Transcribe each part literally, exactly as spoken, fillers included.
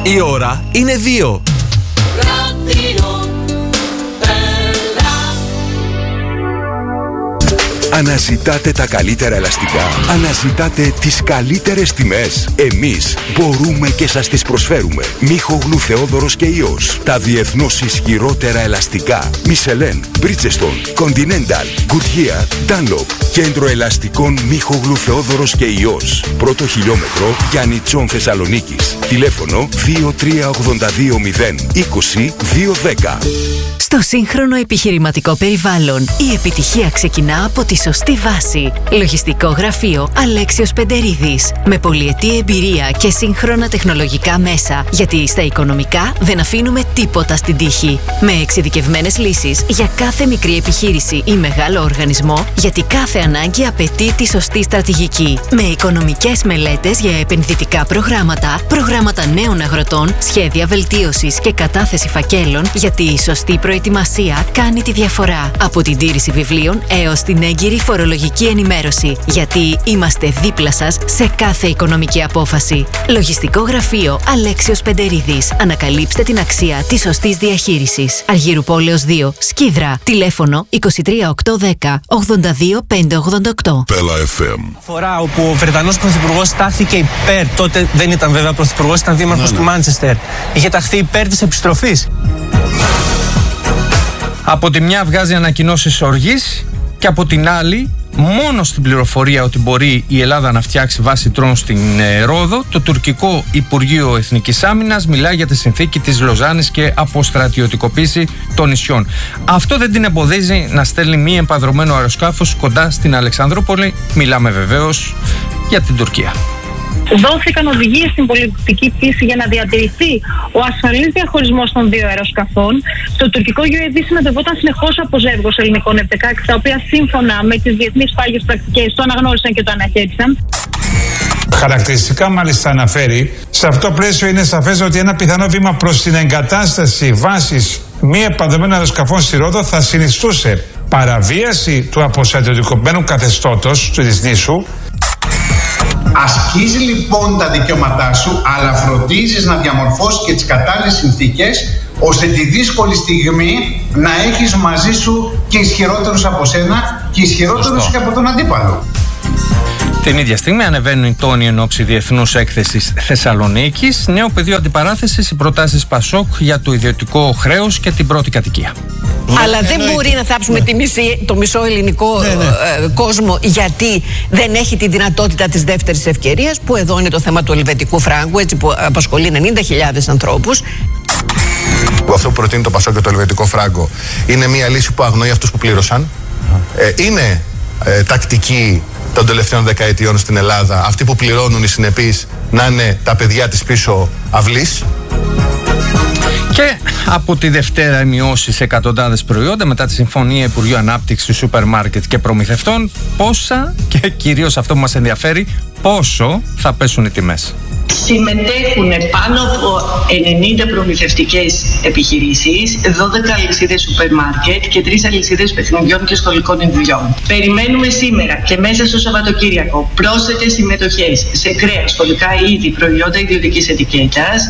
Η ώρα είναι δύο. Αναζητάτε τα καλύτερα ελαστικά. Αναζητάτε τις καλύτερες τιμές. Εμείς μπορούμε και σας τις προσφέρουμε. Μίχογλου Θεόδωρος και Υιός. Τα διεθνώς ισχυρότερα ελαστικά. Μισελέν, Bridgestone, Continental, Goodyear, Dunlop. Κέντρο ελαστικών Μίχογλου Θεόδωρος και Υιός. Πρώτο χιλιόμετρο Γιάννη Τσόν Θεσσαλονίκης. Τηλέφωνο δύο τρία ογδόντα δύο μηδέν είκοσι δύο δέκα. Στο σύγχρονο επιχειρηματικό περιβάλλον, η επιτυχία ξεκινά από τη σωστή βάση. Λογιστικό γραφείο Αλέξιος Πεντερίδης. Με πολυετή εμπειρία και σύγχρονα τεχνολογικά μέσα, γιατί στα οικονομικά δεν αφήνουμε τίποτα στην τύχη. Με εξειδικευμένες λύσεις για κάθε μικρή επιχείρηση ή μεγάλο οργανισμό, γιατί κάθε ανάγκη απαιτεί τη σωστή στρατηγική. Με οικονομικές μελέτες για επενδυτικά προγράμματα, προγράμματα νέων αγροτών, σχέδια βελτίωσης και κατάθεση φακέλων, γιατί η σωστή προετοιμασία Προετοιμασία κάνει τη διαφορά. Από την τήρηση βιβλίων έως την έγκυρη φορολογική ενημέρωση. Γιατί είμαστε δίπλα σας σε κάθε οικονομική απόφαση. Λογιστικό γραφείο Αλέξιος Πεντερίδης. Ανακαλύψτε την αξία της σωστής διαχείρισης. Αργύρου Πόλεως δύο, Σκίδρα. Τηλέφωνο είκοσι τρία οκτακόσια δέκα ογδόντα δύο πεντακόσια ογδόντα οκτώ. Πέλα εφ εμ. Φορά όπου ο Βρετανός πρωθυπουργός στάθηκε υπέρ, τότε δεν ήταν βέβαια πρωθυπουργός, ήταν δήμαρχος ναι, ναι. του Μάντσεστερ. Είχε ταχθεί υπέρ της επιστροφής. Από τη μια βγάζει ανακοινώσεις οργής και από την άλλη, μόνο στην πληροφορία ότι μπορεί η Ελλάδα να φτιάξει βάση τρών στην ε, Ρόδο, το τουρκικό Υπουργείο Εθνικής Άμυνας μιλάει για τη συνθήκη της Λοζάνης και αποστρατιωτικοποίηση των νησιών. Αυτό δεν την εμποδίζει να στέλνει μη επανδρωμένο αεροσκάφος κοντά στην Αλεξανδρούπολη. Μιλάμε βεβαίως για την Τουρκία. Δόθηκαν οδηγίες στην πολιτική πίεση για να διατηρηθεί ο ασφαλής διαχωρισμός των δύο αεροσκαφών. Το τουρκικό γιου έι βι συμμετευόταν συνεχώς από ζεύγος ελληνικών εφ δεκαέξι, τα οποία σύμφωνα με τις διεθνείς πάγιες πρακτικές το αναγνώρισαν και το αναχέτησαν. Χαρακτηριστικά μάλιστα αναφέρει, σε αυτό το πλαίσιο είναι σαφές ότι ένα πιθανό βήμα προς την εγκατάσταση βάσης μη επανδρωμένων αεροσκαφών στη Ρόδο θα συνιστούσε παραβίαση του αποστρατιωτικοποιημένου καθεστώτος της νήσου. Ασκείς λοιπόν τα δικαιώματά σου, αλλά φροντίζεις να διαμορφώσεις και τις κατάλληλες συνθήκες, ώστε τη δύσκολη στιγμή να έχεις μαζί σου και ισχυρότερους από σένα και ισχυρότερους και από τον αντίπαλο. Την ίδια στιγμή ανεβαίνουν οι τόνοι εν ώψη διεθνούς έκθεσης Θεσσαλονίκης. Νέο πεδίο αντιπαράθεσης, οι προτάσεις Πασόκ για το ιδιωτικό χρέος και την πρώτη κατοικία. Αλλά δεν μπορεί να θάψουμε τη μισή, το μισό ελληνικό ναι, ναι. Ε, κόσμο, γιατί δεν έχει τη δυνατότητα της δεύτερης ευκαιρίας, που εδώ είναι το θέμα του ελβετικού φράγκου, έτσι, που απασχολεί ενενήντα χιλιάδες ανθρώπους. Αυτό που προτείνει το Πασόκ και το ελβετικό φράγκο είναι μια λύση που αγνοεί αυτούς που πλήρωσαν. Ε, είναι ε, τακτική των τελευταίων δεκαετιών στην Ελλάδα αυτοί που πληρώνουν οι συνεπείς να είναι τα παιδιά της πίσω αυλής. Και από τη Δευτέρα μειώσεις σε εκατοντάδες προϊόντα μετά τη Συμφωνία Υπουργείου Ανάπτυξης, Σούπερ Μάρκετ και Προμηθευτών. Πόσα και κυρίως αυτό που μας ενδιαφέρει, πόσο θα πέσουν οι τιμές. Συμμετέχουν πάνω από ενενήντα προμηθευτικές επιχειρήσεις, δώδεκα αλυσίδες σούπερ μάρκετ και τρεις αλυσίδες παιχνιδιών και σχολικών ειδιών. Περιμένουμε σήμερα και μέσα στο Σαββατοκύριακο πρόσθετες συμμετοχές σε κρέας, σχολικά είδη, προϊόντα ιδιωτικής ετικέτας.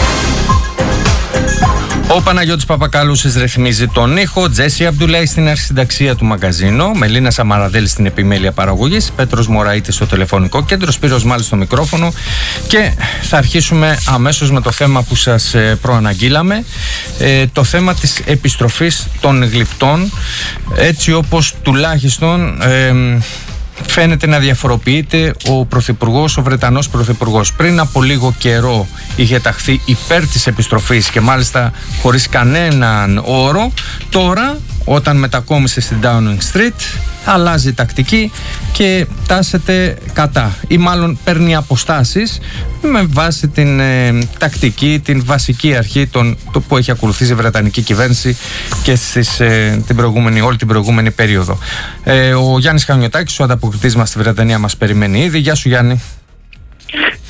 Ο Παναγιώτης Παπακαλούσης ρυθμίζει τον ήχο, Τζέσι Αμπτουλάη στην αρχισυνταξία του μαγκαζίνο, Μελίνα Σαμαραδέλη στην επιμέλεια παραγωγής, Πέτρος Μωραΐτης στο τηλεφωνικό κέντρο, Σπύρος Μάλης στο μικρόφωνο, και θα αρχίσουμε αμέσως με το θέμα που σας προαναγγείλαμε, το θέμα της επιστροφής των γλυπτών, έτσι όπως τουλάχιστον ε, φαίνεται να διαφοροποιείται ο Πρωθυπουργός, ο Βρετανός Πρωθυπουργός. Πριν από λίγο καιρό είχε ταχθεί υπέρ της επιστροφής και μάλιστα χωρίς κανέναν όρο. Τώρα, όταν μετακόμισε στην Downing Street, αλλάζει τακτική και τάσεται κατά, ή μάλλον παίρνει αποστάσεις με βάση την ε, τακτική, την βασική αρχή των, το που έχει ακολουθήσει η Βρετανική κυβέρνηση και στις, ε, την προηγούμενη, όλη την προηγούμενη περίοδο. Ε, ο Γιάννης Χανιωτάκης, ο ανταποκριτής μας στη Βρετανία, μας περιμένει ήδη. Γεια σου, Γιάννη.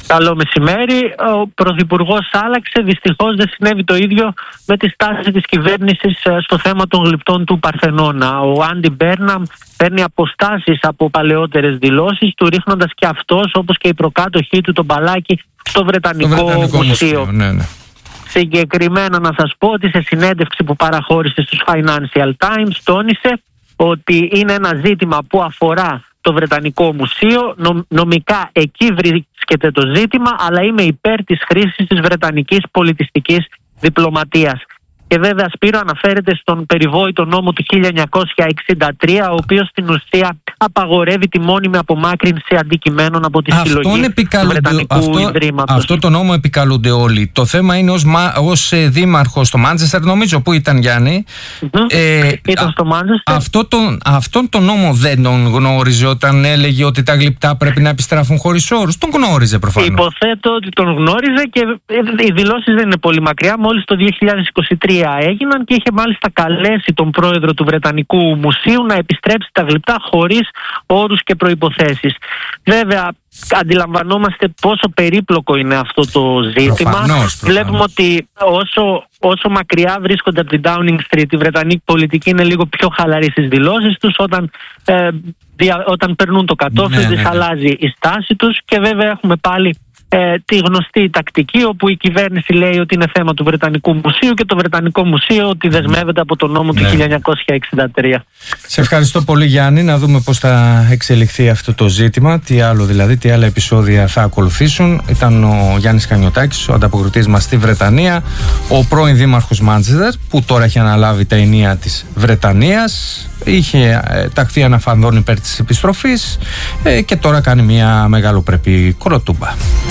Καλό μεσημέρι. Ο Πρωθυπουργός άλλαξε. Δυστυχώς δεν συνέβη το ίδιο με τη στάση της κυβέρνησης στο θέμα των γλυπτών του Παρθενώνα. Ο Άντι Μπέρναμ παίρνει αποστάσεις από παλαιότερες δηλώσεις του, ρίχνοντας και αυτός, όπως και η προκάτοχή του, τον μπαλάκι στο Βρετανικό, το Βρετανικό Μουσείο. Μουσείο. Ναι, ναι. Συγκεκριμένα να σας πω ότι σε συνέντευξη που παραχώρησε στους Financial Times τόνισε ότι είναι ένα ζήτημα που αφορά το Βρετανικό Μουσείο. Νο, νομικά εκεί βρίσκεται το ζήτημα, αλλά είμαι υπέρ της χρήσης της βρετανικής πολιτιστικής διπλωματίας. Και βέβαια, Σπύρο, αναφέρεται στον περιβόητο νόμο του χίλια εννιακόσια εξήντα τρία, ο οποίος στην ουσία απαγορεύει τη μόνιμη απομάκρυνση αντικειμένων από τη συλλογή του Βρετανικού αυτό, Ιδρύματος. Αυτό το νόμο επικαλούνται όλοι. Το θέμα είναι ως, ως ε, δήμαρχος στο Μάντσεστερ, νομίζω, που ήταν, Γιάννη. Mm-hmm. Ε, ήταν στο Μάντσεστερ. Αυτό τον, αυτόν τον νόμο δεν τον γνώριζε όταν έλεγε ότι τα γλυπτά πρέπει να επιστραφούν χωρίς όρους. Τον γνώριζε προφανώς. Υποθέτω ότι τον γνώριζε και οι δηλώσεις δεν είναι πολύ μακριά. Μόλις το δύο χιλιάδες είκοσι τρία έγιναν και είχε μάλιστα καλέσει τον πρόεδρο του Βρετανικού Μουσείου να επιστρέψει τα γλυπτά χωρίς όρους και προϋποθέσεις. Βέβαια, αντιλαμβανόμαστε πόσο περίπλοκο είναι αυτό το ζήτημα. Προφανώς, προφανώς. Βλέπουμε ότι όσο, όσο μακριά βρίσκονται από την Downing Street, η βρετανική πολιτική είναι λίγο πιο χαλαρή στις δηλώσεις τους. Όταν, ε, δια, όταν περνούν το κατόφλι, ναι, ναι, ναι. αλλάζει η στάση τους. Και βέβαια έχουμε πάλι Ε, τη γνωστή τακτική, όπου η κυβέρνηση λέει ότι είναι θέμα του Βρετανικού Μουσείου και το Βρετανικό Μουσείο ότι δεσμεύεται από το νόμο ναι. του χίλια εννιακόσια εξήντα τρία. Σε ευχαριστώ πολύ, Γιάννη. Να δούμε πώς θα εξελιχθεί αυτό το ζήτημα, τι άλλο δηλαδή, τι άλλα επεισόδια θα ακολουθήσουν. Ήταν ο Γιάννης Κανιωτάκης, ο ανταποκριτής μας στη Βρετανία, ο πρώην δήμαρχος Μάντσεστερ, που τώρα έχει αναλάβει τα ενία της Βρετανίας. Είχε ε, ταχθεί αναφανδόν υπέρ της επιστροφής ε, και τώρα κάνει μια μεγαλοπρεπή κοροτούμπα.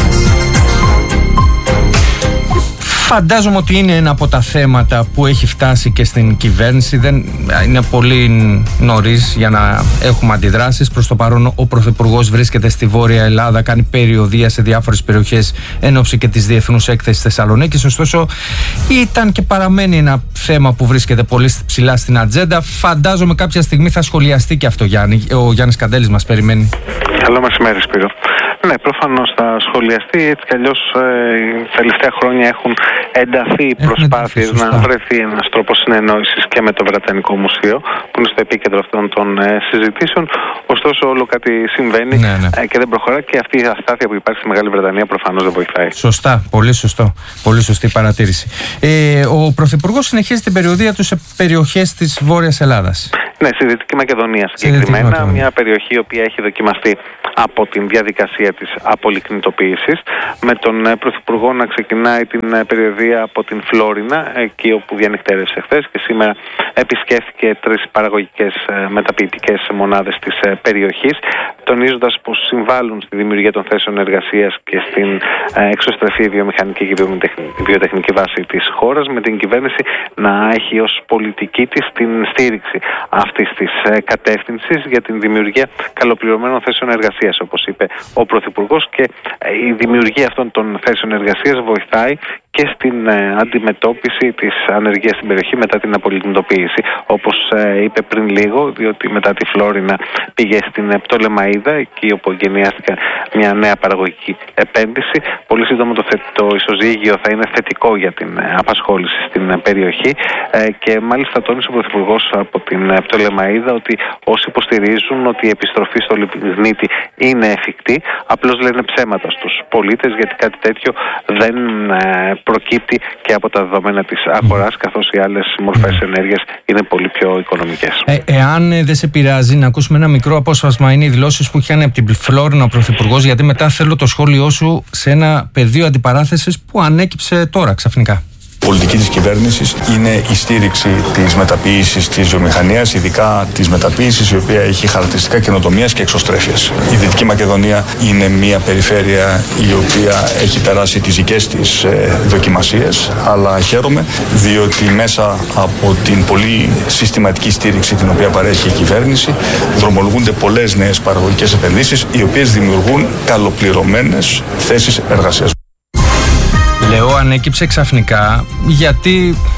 Φαντάζομαι ότι είναι ένα από τα θέματα που έχει φτάσει και στην κυβέρνηση. Δεν είναι πολύ νωρίς για να έχουμε αντιδράσεις. Προς το παρόν ο Πρωθυπουργός βρίσκεται στη Βόρεια Ελλάδα, κάνει περιοδεία σε διάφορες περιοχές εν ώψη και της Διεθνούς Έκθεσης Θεσσαλονίκης. Ωστόσο ήταν και παραμένει ένα θέμα που βρίσκεται πολύ ψηλά στην ατζέντα. Φαντάζομαι κάποια στιγμή θα σχολιαστεί και αυτό, Γιάννη. Ο Γιάννης Καντέλης μας περιμένει. Καλό μεσημέρι, Σπύρο. Ναι, προφανώς θα σχολιαστεί. Έτσι κι αλλιώς ε, τα τελευταία χρόνια έχουν ενταθεί οι προσπάθειες να βρεθεί ένας τρόπος συνεννόησης και με το Βρετανικό Μουσείο, που είναι στο επίκεντρο αυτών των ε, συζητήσεων. Ωστόσο, όλο κάτι συμβαίνει ναι, ναι. Ε, και δεν προχωρά, και αυτή η αστάθεια που υπάρχει στη Μεγάλη Βρετανία προφανώς δεν βοηθάει. Σωστά, πολύ σωστό. Πολύ σωστή παρατήρηση. Ε, ο Πρωθυπουργός συνεχίζει την περιοδεία του σε περιοχές της Βόρειας Ελλάδας. Ναι, στη Δυτική Μακεδονία συγκεκριμένα, Μακεδονία. Μια περιοχή η οποία έχει δοκιμαστεί από την διαδικασία της απολυκνητοποίησης, με τον Πρωθυπουργό να ξεκινάει την περιοδεία από την Φλόρινα, εκεί όπου διανυκτέρευσε χθες, και σήμερα επισκέφθηκε τρεις παραγωγικές μεταποιητικές μονάδες της περιοχής, τονίζοντας πως συμβάλλουν στη δημιουργία των θέσεων εργασίας και στην εξωστρεφή βιομηχανική και βιοτεχνική βάση της χώρας, με την κυβέρνηση να έχει ως πολιτική της την στήριξη αυτής της κατεύθυνσης για την δημιουργία καλοπληρωμένων θέσεων εργασίας, όπως είπε ο Πρωθυπουργός, και η δημιουργία αυτών των θέσεων εργασίας βοηθάει και στην ε, αντιμετώπιση της ανεργίας στην περιοχή μετά την απολυκνητοποίηση. Όπως ε, είπε πριν λίγο, διότι μετά τη Φλόρινα πήγε στην ε, Πτολεμαΐδα, εκεί όπου εγκαινιάστηκε μια νέα παραγωγική επένδυση. Πολύ σύντομα το, το ισοζύγιο θα είναι θετικό για την ε, απασχόληση στην ε, περιοχή, ε, και μάλιστα τόνισε ο Πρωθυπουργός από την ε, Πτολεμαΐδα ότι όσοι υποστηρίζουν ότι η επιστροφή στο λιγνίτη είναι εφικτή, απλώς λένε ψέματα στους πολίτες, γιατί κάτι τέτοιο δεν ε, προκύπτει και από τα δεδομένα της αγοράς, mm. καθώς οι άλλες μορφές ενέργειας είναι πολύ πιο οικονομικές. Ε, εάν ε, δεν σε πειράζει να ακούσουμε ένα μικρό απόσπασμα, είναι οι δηλώσεις που είχε από την Φλόρινα ο Πρωθυπουργός, γιατί μετά θέλω το σχόλιο σου σε ένα πεδίο αντιπαράθεσης που ανέκυψε τώρα ξαφνικά. Η πολιτική της κυβέρνησης είναι η στήριξη της μεταποίησης της βιομηχανίας, ειδικά της μεταποίησης η οποία έχει χαρακτηριστικά καινοτομίας και εξωστρέφειας. Η Δυτική Μακεδονία είναι μια περιφέρεια η οποία έχει περάσει τις δικές της ε, δοκιμασίες, αλλά χαίρομαι διότι μέσα από την πολύ συστηματική στήριξη την οποία παρέχει η κυβέρνηση δρομολογούνται πολλές νέες παραγωγικές επενδύσεις, οι οποίες δημιουργούν καλοπληρωμένες θέσεις εργασίας. Λέω ανέκυψε ξαφνικά γιατί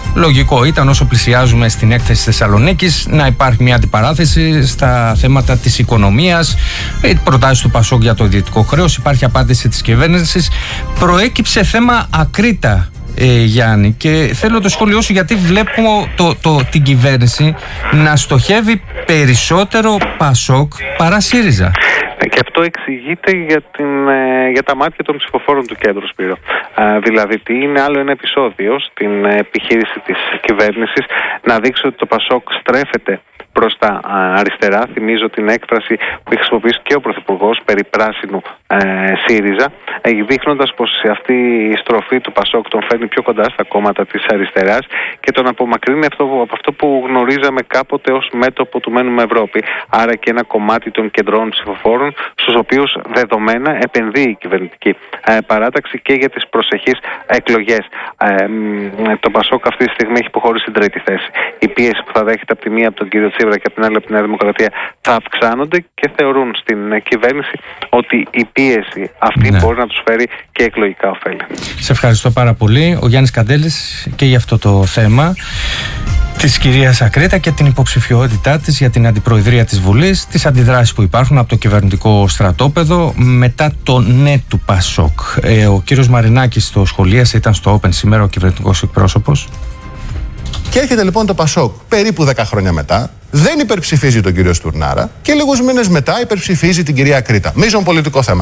λογικό ήταν όσο πλησιάζουμε στην έκθεση Θεσσαλονίκης να υπάρχει μια αντιπαράθεση στα θέματα της οικονομίας, προτάσεις του Πασόκ για το ιδιωτικό χρέος, υπάρχει απάντηση της κυβέρνησης. Προέκυψε θέμα Ακρίτα, ε, Γιάννη, και θέλω το σχόλιο σου, γιατί βλέπω το, το, την κυβέρνηση να στοχεύει περισσότερο Πασόκ παρά ΣΥΡΙΖΑ. Και αυτό εξηγείται για, την, για τα μάτια των ψηφοφόρων του κέντρου, Σπύρο. Α, δηλαδή, τι είναι άλλο ένα επεισόδιο στην επιχείρηση της κυβέρνησης να δείξει ότι το Πασόκ στρέφεται προς τα αριστερά. Θυμίζω την έκφραση που έχει χρησιμοποιήσει και ο Πρωθυπουργός περί πράσινου ε, ΣΥΡΙΖΑ, ε, δείχνοντας πως αυτή η στροφή του Πασόκ τον φέρνει πιο κοντά στα κόμματα της αριστεράς και τον απομακρύνει αυτό, από αυτό που γνωρίζαμε κάποτε ως μέτωπο του Μένουμε Ευρώπη. Άρα και ένα κομμάτι των κεντρών ψηφοφόρων, στους οποίους δεδομένα επενδύει η κυβερνητική ε, παράταξη και για τις προσεχείς εκλογές. Ε, το Πασόκ αυτή τη στιγμή έχει υποχωρήσει στην τρίτη θέση. Η πίεση που θα δέχεται από τη μία από τον κύριο Τσίπρα και από την άλλη από τη Νέα Δημοκρατία θα αυξάνονται και θεωρούν στην κυβέρνηση ότι η πίεση αυτή ναι. μπορεί να τους φέρει και εκλογικά ωφέλη. Σε ευχαριστώ πάρα πολύ. Ο Γιάννης Καντέλης και για αυτό το θέμα της κυρίας Ακρίτα και την υποψηφιότητά της για την αντιπροεδρία της Βουλής, τις αντιδράσεις που υπάρχουν από το κυβερνητικό στρατόπεδο μετά το ναι του Πασόκ. Ε, ο κύριος Μαρινάκης στο σχολίασε, ήταν στο Open σήμερα ο κυβερνητικός εκπρόσωπος. Και έρχεται λοιπόν το Πασόκ περίπου δέκα χρόνια μετά, δεν υπερψηφίζει τον κύριο Στουρνάρα και λίγους μήνες μετά υπερψηφίζει την κυρία Ακρίτα. Μείζον πολιτικό θέμα.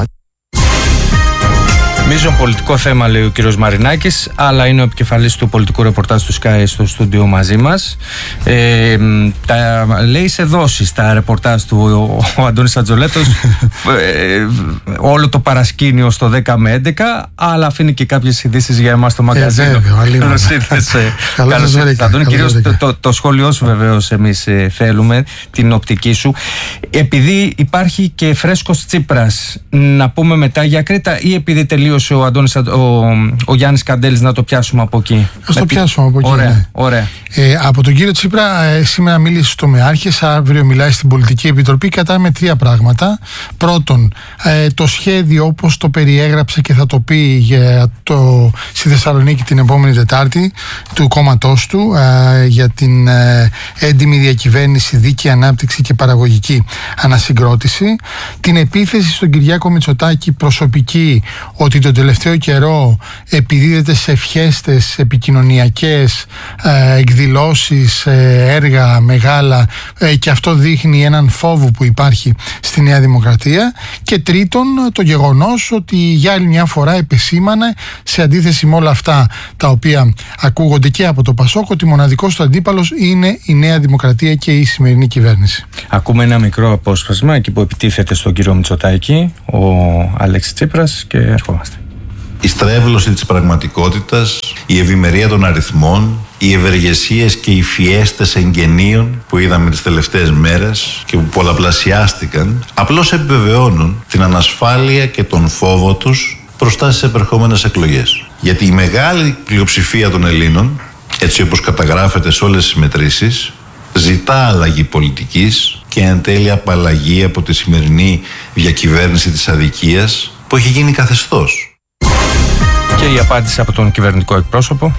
Μείζον πολιτικό θέμα, λέει ο κύριος Μαρινάκης, αλλά είναι ο επικεφαλής του πολιτικού ρεπορτάζ του Sky στο στούντιο μαζί μας. Ε, τα λέει σε δόσεις τα ρεπορτάζ του ο, ο Αντώνης Ατζολέτος, ε, όλο το παρασκήνιο στο δέκα με έντεκα, αλλά αφήνει και κάποιες ειδήσεις για εμάς στο μαγκαζίνο. Καλώς ήρθες, Αντώνη. Κυρίως το, το, το σχόλιο σου βεβαίως εμείς ε, θέλουμε, την οπτική σου. Επειδή υπάρχει και φρέσκος Τσίπρας, να πούμε μετά για Κρήτα ή επειδή τελείωσε ο, Αντώνης, ο, ο Γιάννης Καντέλης, να το πιάσουμε από εκεί? Ας το πιάσουμε από εκεί. Ωραία, ναι. ωραία. Ε, από τον κύριο Τσίπρα, ε, σήμερα μίλησε στο ΜΕΑΡΧΕΣ, αύριο μιλάει στην Πολιτική Επιτροπή. Κατά με τρία πράγματα. Πρώτον, ε, το σχέδιο όπως το περιέγραψε και θα το πει για το, στη Θεσσαλονίκη την επόμενη Τετάρτη του κόμματός του, ε, για την ε, έντιμη διακυβέρνηση, δίκαιη ανάπτυξη και παραγωγική ανασυγκρότηση. Την επίθεση στον Κυριάκο Μητσοτάκη προσωπική, ότι τον τελευταίο καιρό επιδίδεται σε ευχέστες επικοινωνιακές ε, εκδηλώσεις, ε, έργα μεγάλα, ε, και αυτό δείχνει έναν φόβο που υπάρχει στη Νέα Δημοκρατία. Και τρίτον, το γεγονός ότι για άλλη μια φορά επεσήμανε, σε αντίθεση με όλα αυτά τα οποία ακούγονται και από το Πασόκ, ότι μοναδικός του αντίπαλος είναι η Νέα Δημοκρατία και η σημερινή κυβέρνηση. Ακούμε ένα μικρό απόσπασμα εκεί που επιτίθεται στον κύριο Μητσοτάκη ο Αλέξης Τσίπρας και ερχόμαστε. Η στρέβλωση της πραγματικότητας, η ευημερία των αριθμών, οι ευεργεσίες και οι φιέστες εγγενείων που είδαμε τις τελευταίες μέρες και που πολλαπλασιάστηκαν, απλώς επιβεβαιώνουν την ανασφάλεια και τον φόβο τους μπροστά στις επερχόμενες εκλογές. Γιατί η μεγάλη πλειοψηφία των Ελλήνων, έτσι όπως καταγράφεται σε όλες τις μετρήσεις, ζητά αλλαγή πολιτικής και εν τέλει απαλλαγή από τη σημερινή διακυβέρνηση της αδικίας που έχει γίνει καθεστώς. Και η απάντηση από τον κυβερνητικό εκπρόσωπο.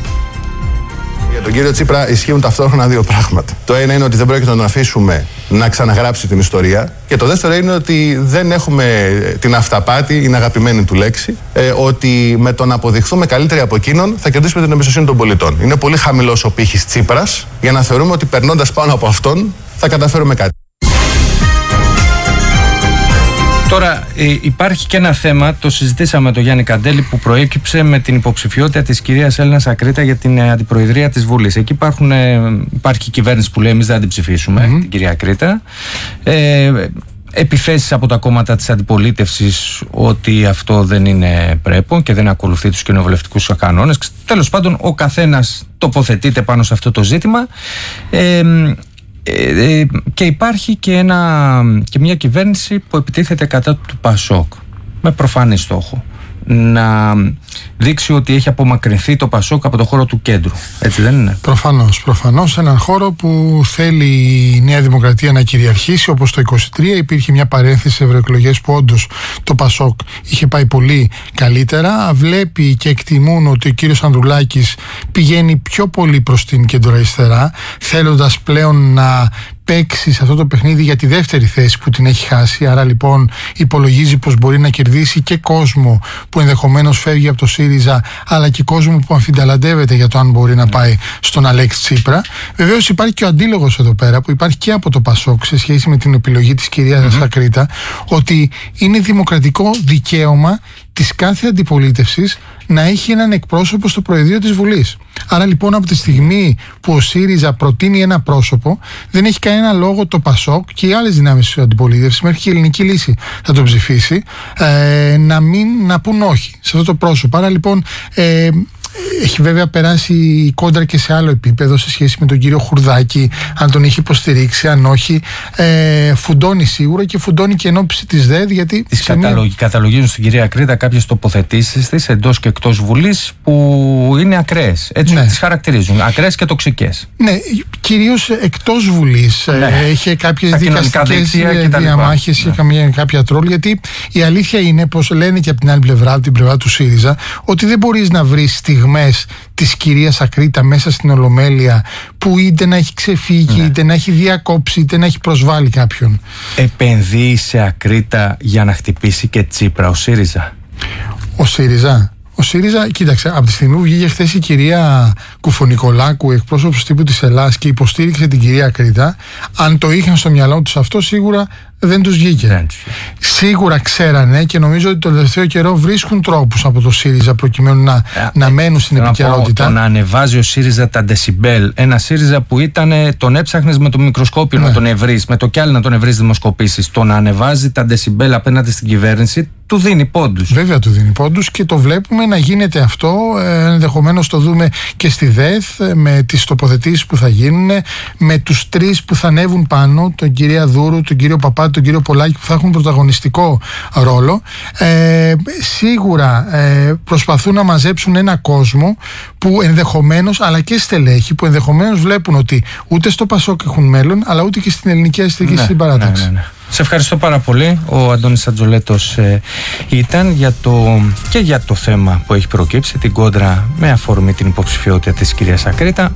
Για τον κύριο Τσίπρα ισχύουν ταυτόχρονα δύο πράγματα. Το ένα είναι ότι δεν πρόκειται να τον αφήσουμε να ξαναγράψει την ιστορία. Και το δεύτερο είναι ότι δεν έχουμε την αυταπάτη, είναι αγαπημένη του λέξη, ε, ότι με το να αποδειχθούμε καλύτεροι από εκείνον θα κερδίσουμε την εμπιστοσύνη των πολιτών. Είναι πολύ χαμηλός ο πύχης Τσίπρας για να θεωρούμε ότι περνώντας πάνω από αυτόν θα καταφέρουμε κάτι. Τώρα ε, υπάρχει και ένα θέμα, το συζητήσαμε με τον Γιάννη Καντέλη, που προέκυψε με την υποψηφιότητα της κυρίας Έλληνας Ακρίτα για την ε, αντιπροεδρία της Βουλής. Εκεί υπάρχουν, ε, υπάρχει κυβέρνηση που λέει εμείς δεν αντιψηφίσουμε mm-hmm. την κυρία Ακρίτα. Ε, επιθέσεις από τα κόμματα της αντιπολίτευσης ότι αυτό δεν είναι πρέπον και δεν ακολουθεί τους κοινοβουλευτικούς κανόνες. Τέλος πάντων, ο καθένας τοποθετείται πάνω σε αυτό το ζήτημα. Ε, Ε, ε, και υπάρχει και, ένα, και μια κυβέρνηση που επιτίθεται κατά του Πασόκ με προφανή στόχο να δείξει ότι έχει απομακρυνθεί το Πασόκ από το χώρο του κέντρου. Έτσι δεν είναι? Προφανώς, προφανώς. Έναν χώρο που θέλει η Νέα Δημοκρατία να κυριαρχήσει, όπως το είκοσι τρία υπήρχε μια παρένθεση σε ευρωεκλογές που όντως το Πασόκ είχε πάει πολύ καλύτερα. Βλέπει και εκτιμούν ότι ο κύριος Ανδρουλάκης πηγαίνει πιο πολύ προς την κεντροαριστερά, θέλοντας πλέον να παίξει σε αυτό το παιχνίδι για τη δεύτερη θέση που την έχει χάσει. Άρα λοιπόν υπολογίζει πως μπορεί να κερδίσει και κόσμο που ενδεχομένως φεύγει από το ΣΥΡΙΖΑ, αλλά και κόσμο που αμφιταλαντεύεται για το αν μπορεί να πάει στον Αλέξη Τσίπρα. Βεβαίως υπάρχει και ο αντίλογος εδώ πέρα που υπάρχει και από το Πασόκ σε σχέση με την επιλογή της κυρίας mm-hmm. Σακρίτα, ότι είναι δημοκρατικό δικαίωμα της κάθε αντιπολίτευσης να έχει έναν εκπρόσωπο στο Προεδρείο της Βουλής. Άρα λοιπόν από τη στιγμή που ο ΣΥΡΙΖΑ προτείνει ένα πρόσωπο, δεν έχει κανένα λόγο το Πασόκ και οι άλλες δυνάμεις της αντιπολίτευσης, μέχρι και η Ελληνική Λύση θα το ψηφίσει, ε, να μην να πούν όχι σε αυτό το πρόσωπο. Άρα λοιπόν ε, έχει βέβαια περάσει η κόντρα και σε άλλο επίπεδο σε σχέση με τον κύριο Χουρδάκη, αν τον έχει υποστηρίξει, αν όχι. Ε, φουντώνει σίγουρα και φουντώνει και ενόψει της ΔΕΔ, γιατί. Τις καταλογ... μια... καταλογίζουν στην κυρία Κρήτα κάποιες τοποθετήσεις της εντός και εκτός Βουλής που είναι ακραίες. Έτσι ναι. τις χαρακτηρίζουν. Ακραίες και τοξικές. Ναι, κυρίως εκτός Βουλής. Ναι. Ε, είχε κάποιες δικαστικές διαμάχες, είχε καμία, κάποια τρόλ. Γιατί η αλήθεια είναι πως λένε και από την άλλη πλευρά, από την πλευρά του ΣΥΡΙΖΑ, ότι δεν μπορείς να βρεις στιγμές της κυρίας Ακρίτα μέσα στην Ολομέλεια που είτε να έχει ξεφύγει, ναι. είτε να έχει διακόψει, είτε να έχει προσβάλει κάποιον. Επενδύει σε Ακρίτα για να χτυπήσει και Τσίπρα ο ΣΥΡΙΖΑ? Ο ΣΥΡΙΖΑ. Ο ΣΥΡΙΖΑ, κοίταξε, από τη στιγμή που βγήκε χθες η κυρία Κουφονικολάκου, εκπρόσωπος τύπου της Ελλάδας, και υποστήριξε την κυρία Ακρίτα, αν το είχαν στο μυαλό τους αυτό, σίγουρα δεν τους βγήκε. Δεν. Σίγουρα ξέρανε και νομίζω ότι το τελευταίο καιρό βρίσκουν τρόπους από το ΣΥΡΙΖΑ προκειμένου να, ε, να μένουν στην επικαιρότητα. Το να ανεβάζει ο ΣΥΡΙΖΑ τα ντεσιμπέλ, ένα ΣΥΡΙΖΑ που ήταν, τον έψαχνες με το μικροσκόπιο ναι. να τον ευρείς, με το κι άλλο να τον ευρείς δημοσκοπήσεις, το να ανεβάζει τα ντεσιμπέλ απέναντι στην κυβέρνηση, του δίνει πόντους. Βέβαια του δίνει πόντους και το βλέπουμε να γίνεται αυτό. Ε, ενδεχομένως το δούμε και στη ΔΕΘ με τις τοποθετήσεις που θα γίνουν, με τους τρεις που θα ανέβουν πάνω, τον κυρία Δούρου, τον κύριο Παπά, τον κύριο Πολάκη, που θα έχουν πρωταγωνιστικό ρόλο. Ε, σίγουρα ε, προσπαθούν να μαζέψουν ένα κόσμο που ενδεχομένως, αλλά και στελέχη, που ενδεχομένως βλέπουν ότι ούτε στο Πασόκ έχουν μέλλον, αλλά ούτε και στην ελληνική αριστερική ναι, συμπαράταξη. Ναι, ναι, ναι. Σε ευχαριστώ πάρα πολύ. Ο Αντώνης Ατζολέτος ε, ήταν για το, και για το θέμα που έχει προκύψει, την κόντρα με αφορμή την υποψηφιότητα της κυρίας Ακρίτα.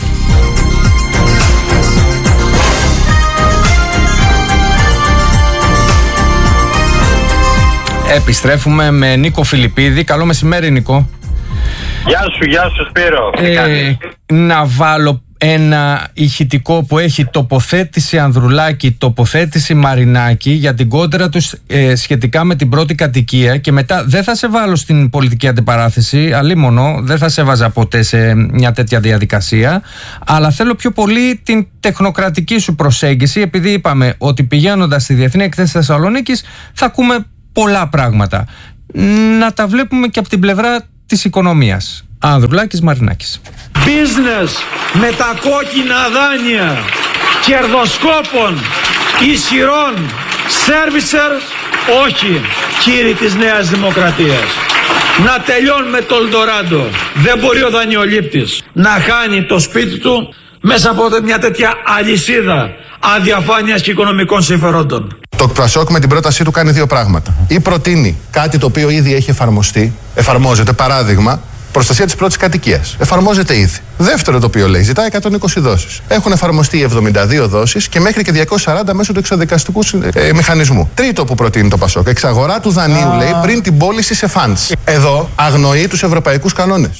Επιστρέφουμε με Νίκο Φιλιππίδη. Καλό μεσημέρι, Νίκο. Γεια σου, γεια σου Σπύρο. Ε, να βάλω ένα ηχητικό που έχει τοποθέτηση Ανδρουλάκη, τοποθέτηση Μαρινάκη για την κόντρα τους ε, σχετικά με την πρώτη κατοικία, και μετά δεν θα σε βάλω στην πολιτική αντιπαράθεση, αλίμονο, δεν θα σε βάζα ποτέ σε μια τέτοια διαδικασία, αλλά θέλω πιο πολύ την τεχνοκρατική σου προσέγγιση, επειδή είπαμε ότι πηγαίνοντας στη Διεθνή Έκθεση Θεσσαλονίκης θα ακούμε πολλά πράγματα. Να τα βλέπουμε και από την πλευρά της οικονομίας. Ανδρουλάκης, Μαρινάκης. Business με τα κόκκινα δάνεια κερδοσκόπων ισχυρών servicer, όχι, κύριοι της Νέας Δημοκρατίας. Να τελειώνουμε το Ελντοράντο. Δεν μπορεί ο δανειολήπτης να χάνει το σπίτι του μέσα από μια τέτοια αλυσίδα αδιαφάνειας και οικονομικών συμφερόντων. Το Πασόκ με την πρότασή του κάνει δύο πράγματα. Ή προτείνει κάτι το οποίο ήδη έχει εφαρμοστεί, εφαρμόζεται, παράδειγμα, προστασία της πρώτης κατοικίας. Εφαρμόζεται ήδη. Δεύτερο το οποίο λέει, ζητάει εκατόν είκοσι δόσεις. Έχουν εφαρμοστεί εβδομήντα δύο δόσεις και μέχρι και διακόσιες σαράντα μέσω του εξοδικαστικού ε, μηχανισμού. Τρίτο που προτείνει το Πασόκ, εξαγορά του δανείου, ah. λέει, πριν την πώληση σε funds. Εδώ αγνοεί τους ευρωπαϊκούς κανόνες.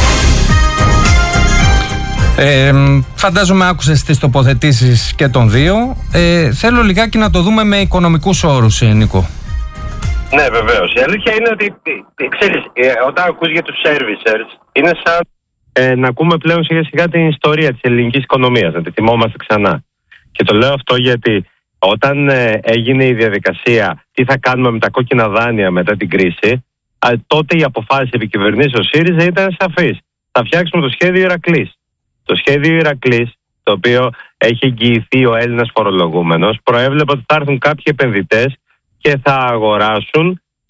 Ε, φαντάζομαι άκουσες τις τοποθετήσεις και των δύο. Ε, θέλω λιγάκι να το δούμε με οικονομικούς όρους, Νίκο. Ναι, βεβαίως. Η αλήθεια είναι ότι, ξέρεις, όταν ακούς για τους servicers, είναι σαν ε, να ακούμε πλέον σιγά σιγά την ιστορία της ελληνικής οικονομίας, να τη θυμόμαστε ξανά. Και το λέω αυτό γιατί όταν ε, έγινε η διαδικασία τι θα κάνουμε με τα κόκκινα δάνεια μετά την κρίση, α, τότε η αποφάση επικυβερνήσεως ΣΥΡΙΖΑ ήταν σαφής. Θα φτιάξουμε το σχέδιο Ηρακλής. Το σχέδιο Ηρακλής, το οποίο έχει εγγυηθεί ο Έλληνας φορολογούμενος, προέβλεπε ότι θα έρθουν κάποιοι επενδυτές και θα αγοράσουν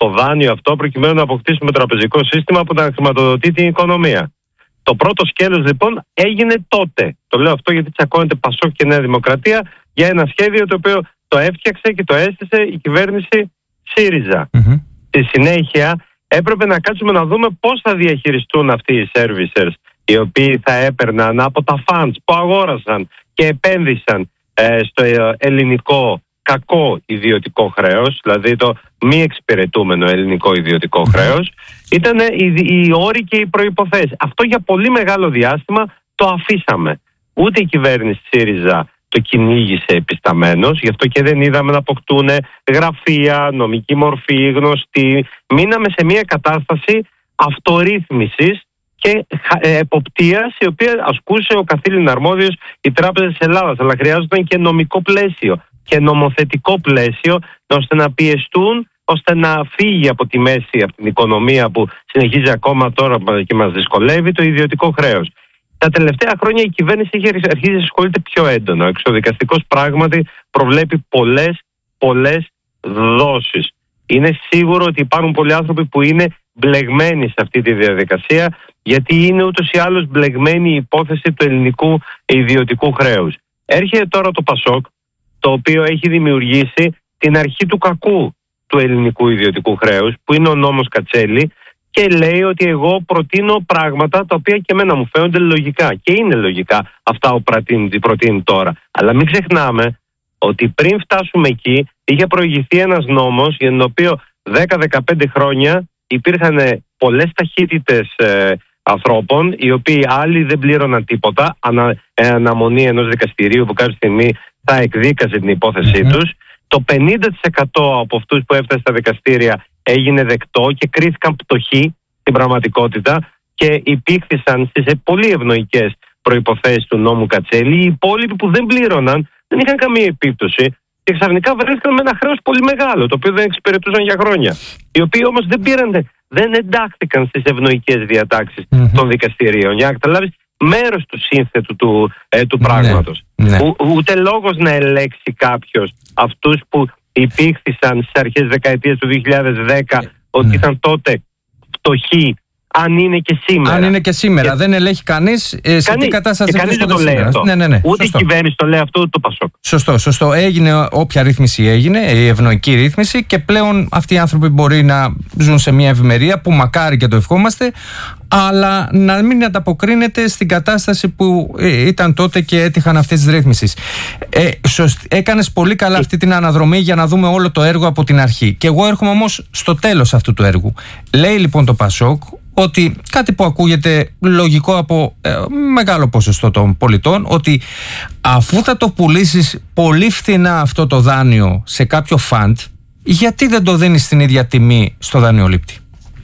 το δάνειο αυτό προκειμένου να αποκτήσουμε τραπεζικό σύστημα που να χρηματοδοτεί την οικονομία. Το πρώτο σκέλος λοιπόν έγινε τότε. Το λέω αυτό γιατί τσακώνεται Πασόκ και Νέα Δημοκρατία για ένα σχέδιο το οποίο το έφτιαξε και το έστησε η κυβέρνηση ΣΥΡΙΖΑ. Mm-hmm. Στη συνέχεια έπρεπε να κάτσουμε να δούμε πώς θα διαχειριστούν αυτοί οι servicers οι οποίοι θα έπαιρναν από τα funds που αγόρασαν και επένδυσαν ε, στο ελληνικό κακό ιδιωτικό χρέος, δηλαδή το μη εξυπηρετούμενο ελληνικό ιδιωτικό χρέος, ήταν οι, οι όροι και οι προϋποθέσεις. Αυτό για πολύ μεγάλο διάστημα το αφήσαμε. Ούτε η κυβέρνηση ΣΥΡΙΖΑ το κυνήγησε επισταμένος, γι' αυτό και δεν είδαμε να αποκτούν γραφεία, νομική μορφή, γνωστή. Μείναμε σε μια κατάσταση αυτορύθμισης και εποπτείας, η οποία ασκούσε ο καθήλυν αρμόδιος η Τράπεζα της Ελλάδας. Αλλά χρειάζονταν και νομικό πλαίσιο και νομοθετικό πλαίσιο, ώστε να πιεστούν, ώστε να φύγει από τη μέση, από την οικονομία που συνεχίζει ακόμα τώρα και μας δυσκολεύει, το ιδιωτικό χρέος. Τα τελευταία χρόνια η κυβέρνηση έχει αρχίσει να ασχολείται πιο έντονα. Ο εξοδικαστικός πράγματι προβλέπει πολλές, πολλές δόσεις. Είναι σίγουρο ότι υπάρχουν πολλοί άνθρωποι που είναι μπλεγμένοι σε αυτή τη διαδικασία, γιατί είναι ούτως ή άλλως μπλεγμένη η υπόθεση του ελληνικού ιδιωτικού χρέους. Έρχεται τώρα το Πασόκ, το οποίο έχει δημιουργήσει την αρχή του κακού του ελληνικού ιδιωτικού χρέους, που είναι ο νόμος Κατσέλη, και λέει ότι εγώ προτείνω πράγματα τα οποία και εμένα μου φαίνονται λογικά. Και είναι λογικά αυτά που προτείνει, προτείνει τώρα. Αλλά μην ξεχνάμε ότι πριν φτάσουμε εκεί, είχε προηγηθεί ένας νόμος για τον οποίο δέκα με δεκαπέντε χρόνια υπήρχαν πολλές ταχύτητες ε, ανθρώπων, οι οποίοι άλλοι δεν πλήρωναν τίποτα, ανα, ε, αναμονή ενός δικαστηρίου που κάποια στιγμή θα εκδίκαζε την υπόθεσή mm-hmm. τους. Το πενήντα τοις εκατό από αυτούς που έφτασαν στα δικαστήρια έγινε δεκτό και κρίθηκαν πτωχοί στην πραγματικότητα και υπήρχαν στις πολύ ευνοϊκές προϋποθέσεις του νόμου Κατσέλη. Οι υπόλοιποι που δεν πλήρωναν δεν είχαν καμία επίπτωση και ξαφνικά βρέθηκαν με ένα χρέος πολύ μεγάλο, το οποίο δεν εξυπηρετούσαν για χρόνια. Οι οποίοι όμως δεν πήραν, δεν εντάχθηκαν στις ευνοϊκές διατάξεις mm-hmm. των δικαστηρίων. Για να καταλάβεις μέρος του σύνθετου του, ε, του πράγματος. Ναι. Ο, ούτε λόγος να ελέξει κάποιος αυτούς που υπήρχαν στις αρχές δεκαετίας του δύο χιλιάδες δέκα ότι ναι. ήταν τότε φτωχοί, αν είναι και σήμερα. Αν είναι και σήμερα. Και... δεν ελέγχει κανείς ε, σε κανείς, τι κατάσταση βρίσκονται το λέει αυτό. Ναι, ναι, ναι. Ούτε σωστό. η κυβέρνηση το λέει αυτό, ούτε το Πασόκ. Σωστό, σωστό. Έγινε όποια ρύθμιση έγινε, η ευνοϊκή ρύθμιση, και πλέον αυτοί οι άνθρωποι μπορεί να ζουν σε μια ευημερία που μακάρι και το ευχόμαστε, αλλά να μην ανταποκρίνεται στην κατάσταση που ήταν τότε και έτυχαν αυτές τις ρύθμισεις. Ε, έκανες πολύ καλά αυτή την αναδρομή για να δούμε όλο το έργο από την αρχή. Και εγώ έρχομαι όμως στο τέλος αυτού του έργου. Λέει λοιπόν το Πασόκ ότι κάτι που ακούγεται λογικό από ε, μεγάλο ποσοστό των πολιτών, ότι αφού θα το πουλήσεις πολύ φθηνά αυτό το δάνειο σε κάποιο φαντ, γιατί δεν το δίνεις στην ίδια τιμή στο δανειολήπτη?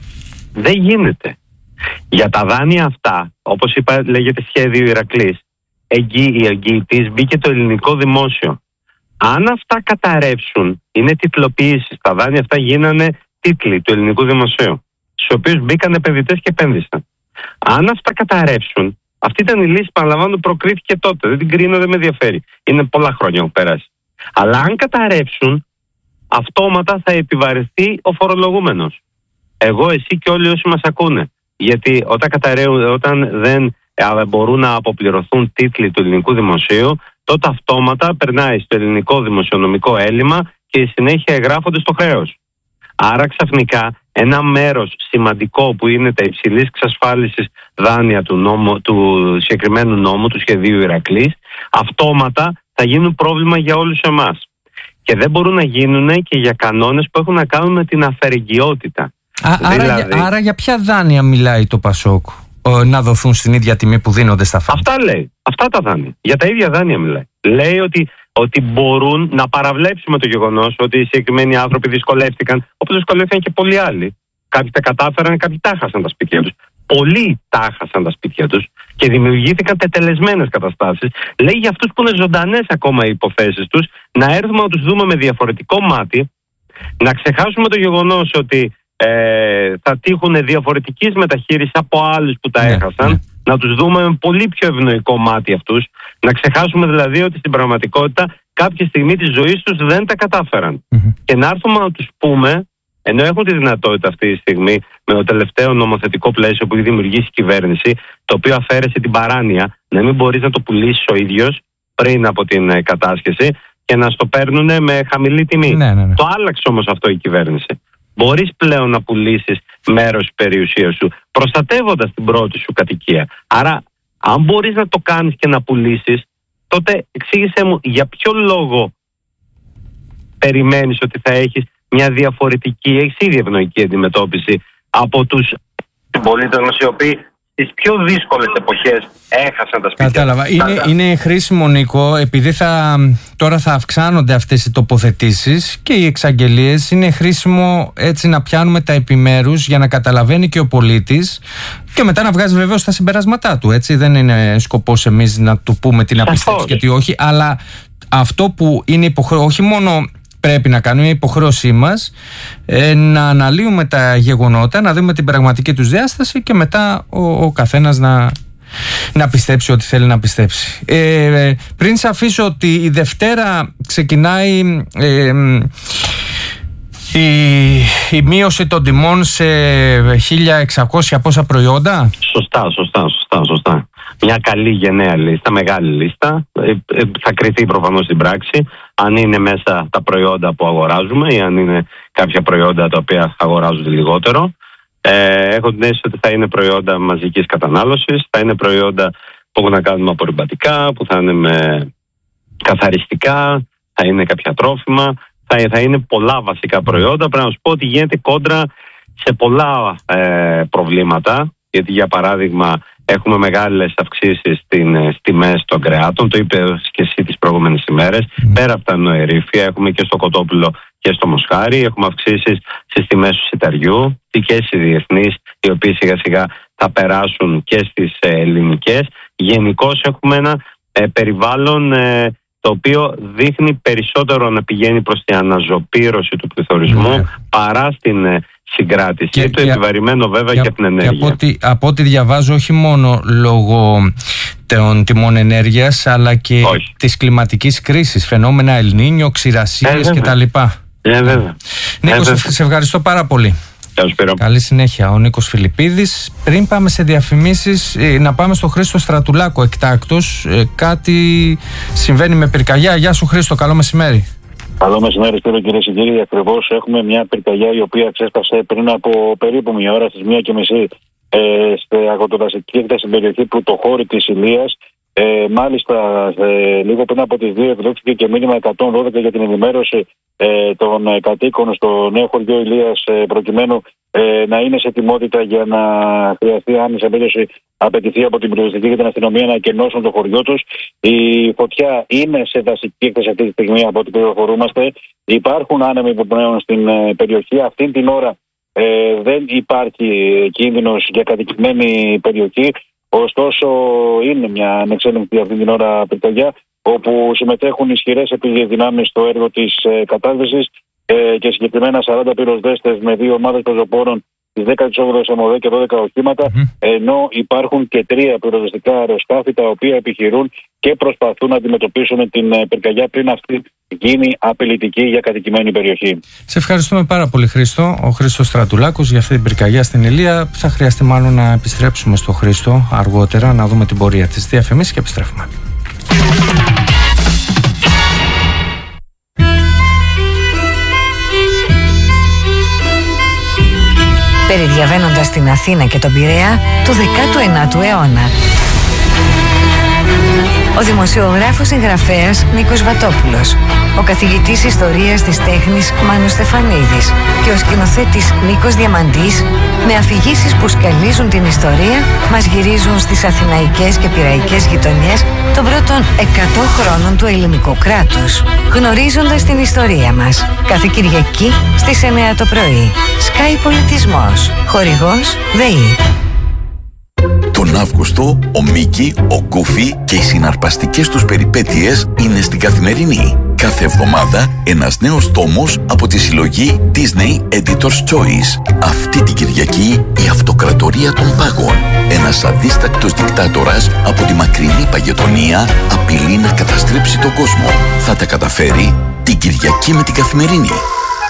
Δεν γίνεται. Για τα δάνεια αυτά, όπως είπα, λέγεται σχέδιο Ηρακλής, εγγύ, η εγγυητής μπήκε το ελληνικό δημόσιο. Αν αυτά καταρρεύσουν, είναι τιτλοποιήσεις. Τα δάνεια αυτά γίνανε τίτλοι του ελληνικού δημοσίου, στους οποίους μπήκαν επενδυτές και επένδυσαν. Αν αυτά καταρρεύσουν, αυτή ήταν η λύση, παραλαμβάνω, προκρίθηκε τότε. Δεν την κρίνω, δεν με ενδιαφέρει. Είναι πολλά χρόνια που πέρασε. Αλλά αν καταρρεύσουν, αυτόματα θα επιβαρυνθεί ο φορολογούμενος. Εγώ, εσύ και όλοι όσοι μας ακούνε. Γιατί όταν, καταραίουν, όταν δεν ε, μπορούν να αποπληρωθούν τίτλοι του ελληνικού δημοσίου, τότε αυτόματα περνάει στο ελληνικό δημοσιονομικό έλλειμμα και η συνέχεια εγγράφονται στο χρέος. Άρα ξαφνικά ένα μέρος σημαντικό που είναι τα υψηλής εξασφάλισης δάνεια του, νόμου, του συγκεκριμένου νόμου, του σχεδίου Ηρακλής, αυτόματα θα γίνουν πρόβλημα για όλους εμάς. Και δεν μπορούν να γίνουν και για κανόνες που έχουν να κάνουν με την αφαιρεγγιότητα. Α, δηλαδή... άρα, για, άρα για ποια δάνεια μιλάει το Πασόκ, ο, να δοθούν στην ίδια τιμή που δίνονται στα φαντ? Αυτά λέει. Αυτά τα δάνεια. Για τα ίδια δάνεια μιλάει. Λέει ότι, ότι μπορούν να παραβλέψουμε το γεγονός ότι οι συγκεκριμένοι άνθρωποι δυσκολεύτηκαν, όπως δυσκολεύτηκαν και πολλοί άλλοι. Κάποιοι τα κατάφεραν, κάποιοι τα χάσαν τα σπίτια τους. Πολλοί τα χάσαν τα σπίτια τους και δημιουργήθηκαν τετελεσμένες καταστάσεις. Λέει για αυτούς που είναι ζωντανές ακόμα οι υποθέσεις τους, να έρθουμε να τους δούμε με διαφορετικό μάτι, να ξεχάσουμε το γεγονός ότι Ε, θα τύχουν διαφορετικής μεταχείρισης από άλλους που τα ναι, έχασαν, ναι. να τους δούμε με πολύ πιο ευνοϊκό μάτι αυτούς, να ξεχάσουμε δηλαδή ότι στην πραγματικότητα κάποια στιγμή της ζωής τους δεν τα κατάφεραν. Mm-hmm. Και να έρθουμε να τους πούμε ενώ έχουν τη δυνατότητα αυτή τη στιγμή με το τελευταίο νομοθετικό πλαίσιο που έχει δημιουργήσει η κυβέρνηση, το οποίο αφαίρεσε την παράνοια να μην μπορείς να το πουλήσεις ο ίδιος πριν από την ε, κατάσχεση και να στο παίρνουν με χαμηλή τιμή. Ναι, ναι, ναι. Το άλλαξε όμως αυτό η κυβέρνηση. Μπορείς πλέον να πουλήσεις μέρος της περιουσίας σου, προστατεύοντας την πρώτη σου κατοικία. Άρα, αν μπορείς να το κάνεις και να πουλήσεις, τότε εξήγησέ μου για ποιο λόγο περιμένεις ότι θα έχεις μια διαφορετική, έχεις ήδη ευνοϊκή αντιμετώπιση από τους πολίτες μας, οι οποίοι στις πιο δύσκολες εποχές έχασαν τα σπίτια. Κατάλαβα. Είναι, είναι χρήσιμο, Νίκο, επειδή θα, τώρα θα αυξάνονται αυτές οι τοποθετήσεις και οι εξαγγελίες, είναι χρήσιμο έτσι να πιάνουμε τα επιμέρους για να καταλαβαίνει και ο πολίτης και μετά να βγάζει βεβαίως τα συμπεράσματά του. Έτσι. Δεν είναι σκοπός εμείς να του πούμε τι να πιστέψει και τι όχι, αλλά αυτό που είναι υποχρεωτικό, όχι μόνο πρέπει να κάνουμε, η υποχρέωσή μας ε, να αναλύουμε τα γεγονότα, να δούμε την πραγματική τους διάσταση και μετά ο, ο καθένας να, να πιστέψει ό,τι θέλει να πιστέψει. Ε, πριν σε αφήσω, ότι η Δευτέρα ξεκινάει ε, η, η μείωση των τιμών σε χίλια εξακόσια πόσα προϊόντα. Σωστά, σωστά, σωστά, σωστά. Μια καλή γενναία λίστα, μεγάλη λίστα. Ε, ε, θα κριθεί προφανώς στην πράξη αν είναι μέσα τα προϊόντα που αγοράζουμε ή αν είναι κάποια προϊόντα τα οποία αγοράζονται λιγότερο. Ε, έχω την αίσθηση ότι θα είναι προϊόντα μαζικής κατανάλωσης, θα είναι προϊόντα που έχουν να κάνουν με απορριπαντικά, που θα είναι με καθαριστικά, θα είναι κάποια τρόφιμα, θα, θα είναι πολλά βασικά προϊόντα. Πρέπει να σου πω ότι γίνεται κόντρα σε πολλά ε, προβλήματα, γιατί για παράδειγμα έχουμε μεγάλες αυξήσεις στις τιμές των κρεάτων, το είπε και εσύ τις προηγούμενες ημέρες. Mm. Πέρα από τα νοερήφια, έχουμε και στο κοτόπουλο και στο μοσχάρι, έχουμε αυξήσεις στις τιμές του σιταριού και στις διεθνείς, οι οποίες σιγά σιγά θα περάσουν και στις ελληνικές. Γενικώς έχουμε ένα ε, περιβάλλον ε, το οποίο δείχνει περισσότερο να πηγαίνει προς την αναζωπήρωση του πληθωρισμού mm. παρά στην ε, συγκράτηση. Και το επιβαρημένο βέβαια και, και από την ενέργεια. Και από ό,τι, από ό,τι διαβάζω, όχι μόνο λόγω των τιμών ενέργειας, αλλά και όχι. της κλιματικής κρίσης, φαινόμενα Ελνίνιο, ξηρασίες ε, κτλ. Ε, βέβαια. Νίκο, ε, σε, σε ευχαριστώ πάρα πολύ. Καλή συνέχεια. Ο Νίκος Φιλιππίδης. Πριν πάμε σε διαφημίσεις, να πάμε στο Χρήστο Στρατουλάκο εκτάκτος. Κάτι συμβαίνει με πυρκαγιά. Γεια σου Χρήστο, καλό μεσημέρι. Καλό μεσημέρι, Σπύρο, κυρίες και κύριοι. Ακριβώς έχουμε μια πυρκαγιά η οποία ξέσπασε πριν από περίπου μια ώρα στις μία και μισή ε, στην αγροτοδασική έκταση περιοχή που το χώρι της Ηλίας. Ε, μάλιστα, ε, λίγο πριν από τις δύο εκδόθηκε και μήνυμα εκατόν δώδεκα για την ενημέρωση ε, των ε, κατοίκων στο νέο χωριό Ηλίας, ε, προκειμένου ε, να είναι σε ετοιμότητα για να χρειαστεί άμεσα περίπτωση απαιτηθεί από την πυροσβεστική και την αστυνομία να εκενώσουν το χωριό τους. Η φωτιά είναι σε δασική έκταση αυτή τη στιγμή από ό,τι πληροφορούμαστε. Υπάρχουν άνεμοι που πνέουν στην ε, περιοχή. Αυτή την ώρα ε, δεν υπάρχει κίνδυνος για κατοικημένη περιοχή. Ωστόσο, είναι μια ανεξέλεγκτη αυτή την ώρα πυρκαγιά, όπου συμμετέχουν ισχυρές επίγειες δυνάμεις στο έργο της ε, κατάσβεσης ε, και συγκεκριμένα σαράντα πυροσβέστες με δύο ομάδες πεζοπόρων, τις δέκα ΟΜΟΔΕ και δώδεκα οχήματα, mm-hmm. ενώ υπάρχουν και τρία πυροσβεστικά αεροσκάφη τα οποία επιχειρούν και προσπαθούν να αντιμετωπίσουν την ε, πυρκαγιά πριν αυτή γίνει απειλητική για κατοικημένη περιοχή. Σε ευχαριστούμε πάρα πολύ, Χρήστο. Ο Χρήστος Στρατουλάκος για αυτή την πυρκαγιά στην Ηλία. Θα χρειαστεί μάλλον να επιστρέψουμε στο Χρήστο αργότερα, να δούμε την πορεία της. Διαφημίσεις και επιστρέφουμε. Περιδιαβαίνοντας την Αθήνα και τον Πειραιά του δέκατου ενάτου αιώνα. Ο δημοσιογράφος συγγραφέας Νίκος Βατόπουλος, ο καθηγητής ιστορίας της τέχνης Μάνος Στεφανίδης και ο σκηνοθέτης Νίκος Διαμαντής, με αφηγήσεις που σκαλίζουν την ιστορία, μας γυρίζουν στις αθηναϊκές και πειραϊκές γειτονιές των πρώτων εκατό χρόνων του ελληνικού κράτους, γνωρίζοντας την ιστορία μας. Κάθε Κυριακή στις εννιά το πρωί. Sky Πολιτισμός. Χορηγός ΔΕΗ. Τον Αύγουστο, ο Μίκη, ο Γκούφι και οι συναρπαστικές τους περιπέτειες είναι στην Καθημερινή. Κάθε εβδομάδα ένας νέος τόμος από τη συλλογή Disney Editor's Choice. Αυτή την Κυριακή η Αυτοκρατορία των Πάγων. Ένας αδίστακτος δικτάτορας από τη μακρινή Παγετονία απειλεί να καταστρέψει τον κόσμο. Θα τα καταφέρει την Κυριακή με την Καθημερινή.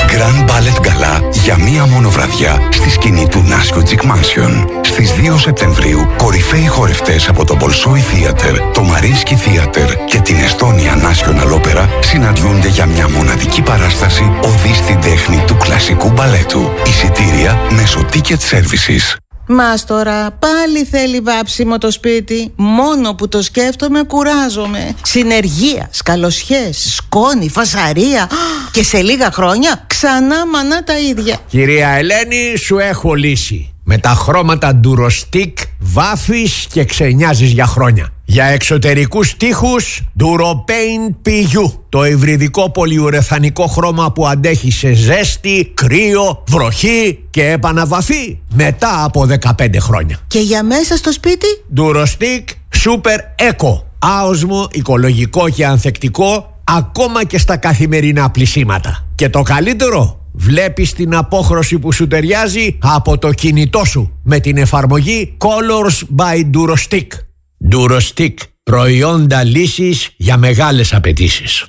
Grand Ballet Gala για μία μόνο βραδιά στη σκηνή του Nasco Chic Mansion. Στις δύο Σεπτεμβρίου, κορυφαίοι χορευτές από το Bolshoi Theater, το Mariinsky Theater και την Estonia National Opera συναντιούνται για μια μοναδική παράσταση οδή στην τέχνη του κλασικού μπαλέτου. Εισιτήρια μέσω Ticket Services. Μάστορα, πάλι θέλει βάψιμο το σπίτι. Μόνο που το σκέφτομαι κουράζομαι. Συνεργεία, σκαλοσιές, σκόνη, φασαρία. Και σε λίγα χρόνια ξανά μανά τα ίδια. Κυρία Ελένη, σου έχω λύση. Με τα χρώματα Durostick βάφεις και ξενιάζεις για χρόνια. Για εξωτερικούς τοίχους Duropaint πι γιου. Το υβριδικό πολυουρεθανικό χρώμα που αντέχει σε ζέστη, κρύο, βροχή και επαναβαφή μετά από δεκαπέντε χρόνια. Και για μέσα στο σπίτι Durostick Super Eco. Άοσμο, οικολογικό και ανθεκτικό ακόμα και στα καθημερινά πλυσίματα. Και το καλύτερο, βλέπεις την απόχρωση που σου ταιριάζει από το κινητό σου με την εφαρμογή Colors by Durostick. Durostick, προϊόντα λύσης για μεγάλες απαιτήσεις.